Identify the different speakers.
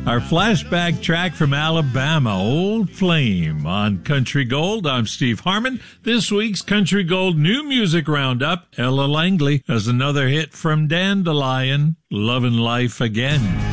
Speaker 1: Our flashback track from Alabama, Old Flame, on Country Gold. I'm Steve Harmon. This week's Country Gold New Music Roundup, Ella Langley has another hit from Dandelion, Lovin' Life Again.